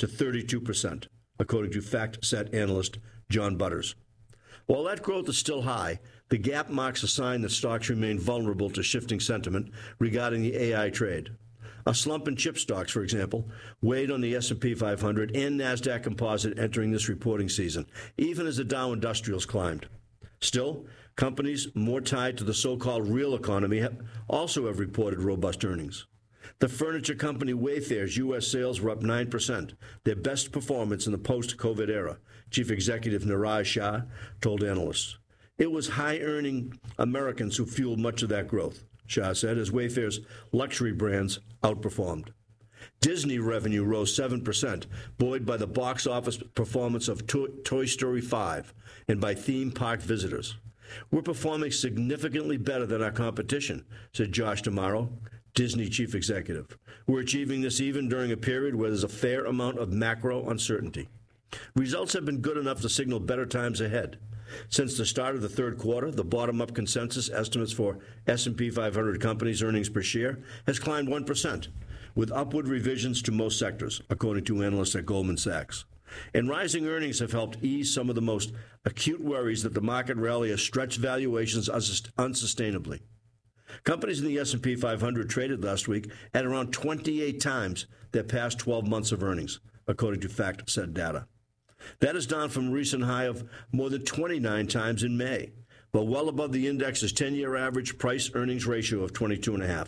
to 32%, according to FactSet analyst John Butters. While that growth is still high, the gap marks a sign that stocks remain vulnerable to shifting sentiment regarding the AI trade. A slump in chip stocks, for example, weighed on the S&P 500 and NASDAQ Composite entering this reporting season, even as the Dow Industrials climbed. Still, companies more tied to the so-called real economy also have reported robust earnings. The furniture company Wayfair's U.S. sales were up 9%, their best performance in the post-COVID era, Chief Executive Niraj Shah told analysts. It was high-earning Americans who fueled much of that growth, Shah said, as Wayfair's luxury brands outperformed. Disney revenue rose 7%, buoyed by the box office performance of Toy Story 5 and by theme park visitors. We're performing significantly better than our competition, said Josh D'Amaro, Disney chief executive. We're achieving this even during a period where there's a fair amount of macro uncertainty. Results have been good enough to signal better times ahead. Since the start of the third quarter, the bottom-up consensus estimates for S&P 500 companies' earnings per share has climbed 1%, with upward revisions to most sectors, according to analysts at Goldman Sachs. And rising earnings have helped ease some of the most acute worries that the market rally has stretched valuations unsustainably. Companies in the S&P 500 traded last week at around 28 times their past 12 months of earnings, according to FactSet data. That is down from a recent high of more than 29 times in May, but well above the index's 10-year average price-earnings ratio of 22.5.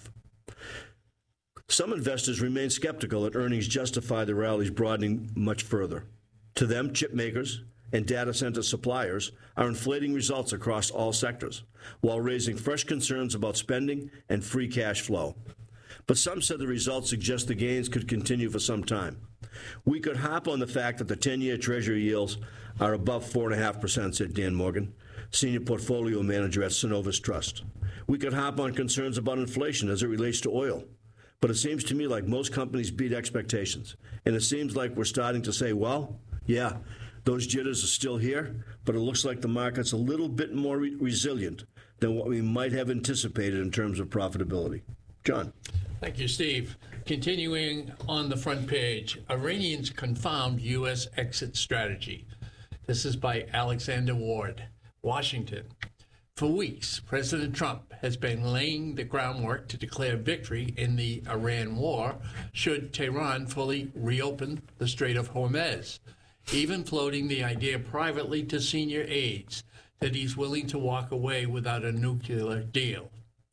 Some investors remain skeptical that earnings justify the rallies broadening much further. To them, chip makers and data center suppliers are inflating results across all sectors, while raising fresh concerns about spending and free cash flow. But some said the results suggest the gains could continue for some time. We could hop on the fact that the 10-year Treasury yields are above 4.5%, said Dan Morgan, senior portfolio manager at Synovus Trust. We could hop on concerns about inflation as it relates to oil. But it seems to me like most companies beat expectations. And it seems like we're starting to say, well, yeah, those jitters are still here, but it looks like the market's a little bit more resilient than what we might have anticipated in terms of profitability. John. Thank you, Steve. Continuing on the front page, Iranians confound U.S. exit strategy. This is by Alexander Ward, Washington. For weeks, President Trump has been laying the groundwork to declare victory in the Iran war should Tehran fully reopen the Strait of Hormuz, even floating the idea privately to senior aides that he's willing to walk away without a nuclear deal.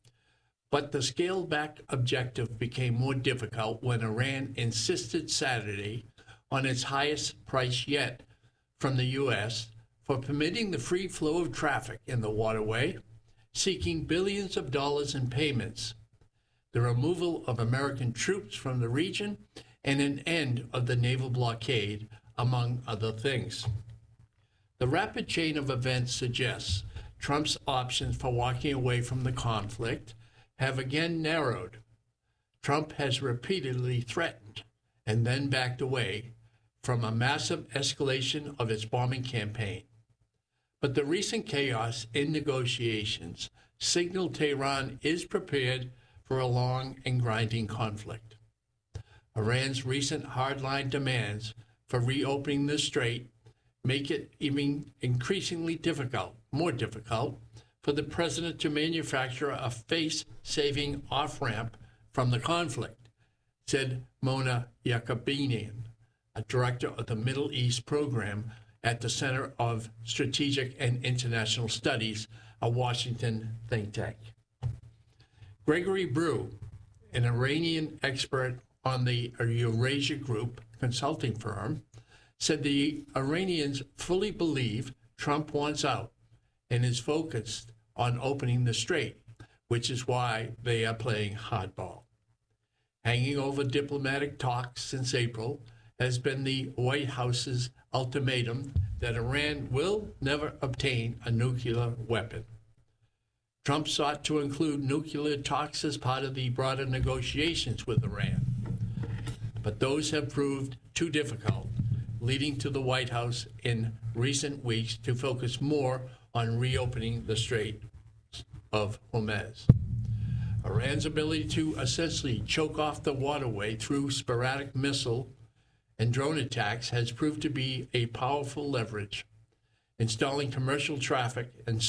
But the scaled-back objective became more difficult when Iran insisted Saturday on its highest price yet from the U.S. for permitting the free flow of traffic in the waterway, seeking billions of dollars in payments, the removal of American troops from the region, and an end of the naval blockade, among other things. The rapid chain of events suggests Trump's options for walking away from the conflict have again narrowed. Trump has repeatedly threatened and then backed away from a massive escalation of its bombing campaign. But the recent chaos in negotiations signaled Tehran is prepared for a long and grinding conflict. Iran's recent hardline demands for reopening the strait make it even increasingly more difficult, for the president to manufacture a face-saving off-ramp from the conflict, said Mona Yaqubanian, a director of the Middle East program at the Center of Strategic and International Studies, a Washington think tank. Gregory Brew, an Iranian expert on the Eurasia Group consulting firm, said the Iranians fully believe Trump wants out and is focused on opening the strait, which is why they are playing hardball. Hanging over diplomatic talks since April has been the White House's ultimatum that Iran will never obtain a nuclear weapon. Trump sought to include nuclear talks as part of the broader negotiations with Iran, but those have proved too difficult, leading to the White House in recent weeks to focus more on reopening the Strait of Hormuz. Iran's ability to essentially choke off the waterway through sporadic missile and drone attacks has proved to be a powerful leverage, installing commercial traffic, and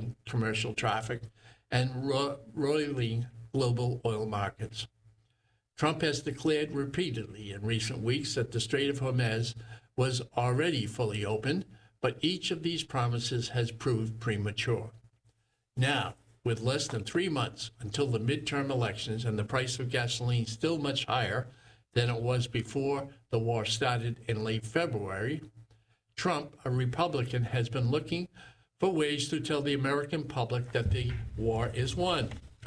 roiling global oil markets. Trump has declared repeatedly in recent weeks that the Strait of Hormuz was already fully open, but each of these promises has proved premature. Now, with less than 3 months until the midterm elections and the price of gasoline still much higher than it was before the war started in late February, Trump, a Republican, has been looking for ways to tell the American public that the war is won.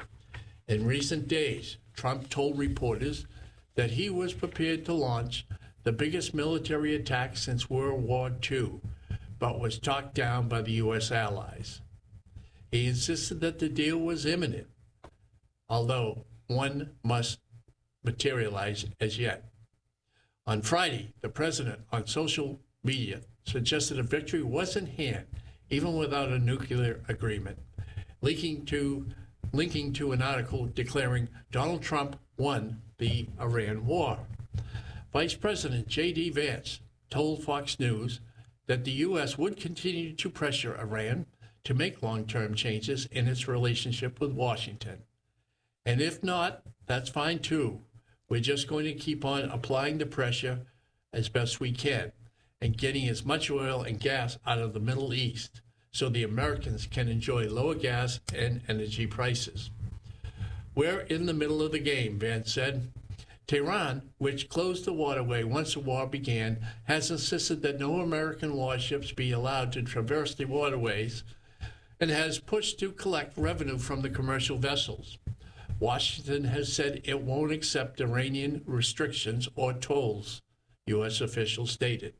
In recent days, Trump told reporters that he was prepared to launch the biggest military attack since World War II, but was talked down by the U.S. allies. He insisted that the deal was imminent, although one must materialize as yet. On Friday, the president on social media suggested a victory was in hand, even without a nuclear agreement, linking to an article declaring Donald Trump won the Iran war. Vice President J.D. Vance told Fox News that the U.S. would continue to pressure Iran to make long-term changes in its relationship with Washington. And if not, that's fine too. We're just going to keep on applying the pressure as best we can and getting as much oil and gas out of the Middle East so the Americans can enjoy lower gas and energy prices. We're in the middle of the game, Vance said. Tehran, which closed the waterway once the war began, has insisted that no American warships be allowed to traverse the waterways and has pushed to collect revenue from the commercial vessels. Washington has said it won't accept Iranian restrictions or tolls, U.S. officials stated.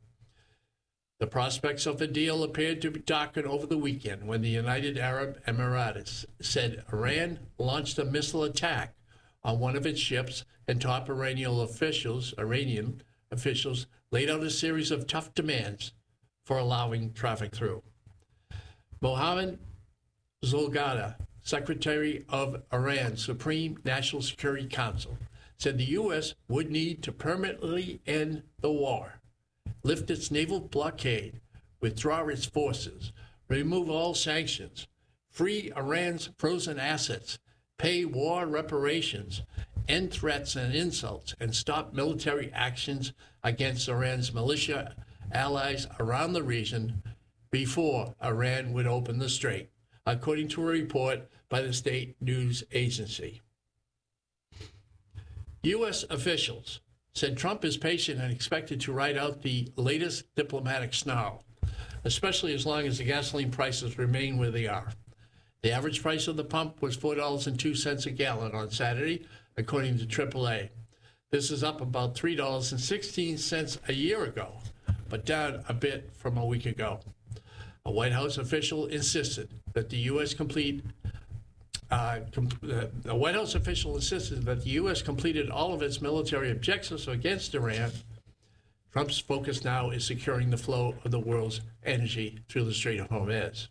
The prospects of the deal appeared to be darkened over the weekend when the United Arab Emirates said Iran launched a missile attack on one of its ships, and top Iranian officials laid out a series of tough demands for allowing traffic through. Mohammad Zolgada, Secretary of Iran's Supreme National Security Council, said the U.S. would need to permanently end the war, lift its naval blockade, withdraw its forces, remove all sanctions, free Iran's frozen assets, pay war reparations, end threats and insults, and stop military actions against Iran's militia allies around the region before Iran would open the strait, according to a report by the state news agency. U.S. officials said Trump is patient and expected to ride out the latest diplomatic snarl, especially as long as the gasoline prices remain where they are. The average price of the pump was $4.02 a gallon on Saturday, according to AAA. This is up about $3.16 a year ago, but down a bit from a week ago. A White House official insisted that the U.S. completed all of its military objectives against Iran. Trump's focus now is securing the flow of the world's energy through the Strait of Hormuz.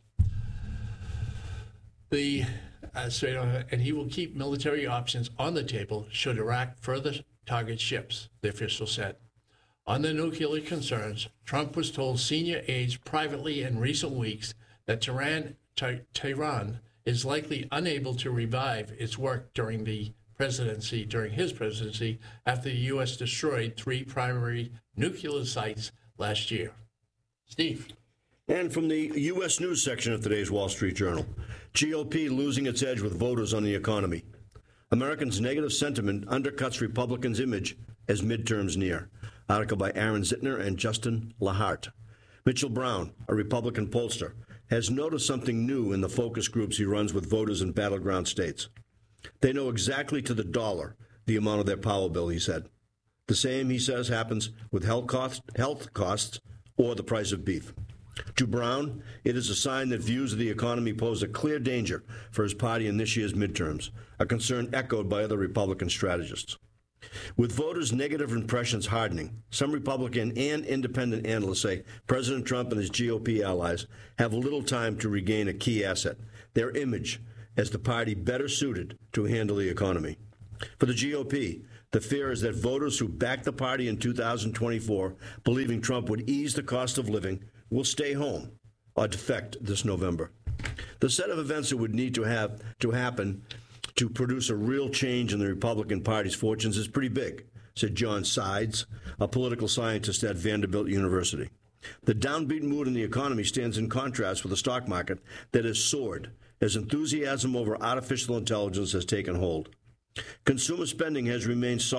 And he will keep military options on the table should Iraq further target ships, the official said. On the nuclear concerns, Trump was told senior aides privately in recent weeks that Tehran is likely unable to revive its work during his presidency, after the U.S. destroyed 3 primary nuclear sites last year. Steve. And from the U.S. News section of today's Wall Street Journal, GOP losing its edge with voters on the economy. Americans' negative sentiment undercuts Republicans' image as midterms near. Article by Aaron Zitner and Justin Lahart. Mitchell Brown, a Republican pollster, has noticed something new in the focus groups he runs with voters in battleground states. They know exactly to the dollar the amount of their power bill, he said. The same, he says, happens with health costs or the price of beef. To Brown, it is a sign that views of the economy pose a clear danger for his party in this year's midterms, a concern echoed by other Republican strategists. With voters' negative impressions hardening, some Republican and independent analysts say President Trump and his GOP allies have little time to regain a key asset, their image as the party better suited to handle the economy. For the GOP, The fear is that voters who backed the party in 2024, believing Trump would ease the cost of living, will stay home or defect this November. The set of events that would need to happen to produce a real change in the Republican Party's fortunes is pretty big, said John Sides, a political scientist at Vanderbilt University. The downbeat mood in the economy stands in contrast with a stock market that has soared as enthusiasm over artificial intelligence has taken hold. Consumer spending has remained solid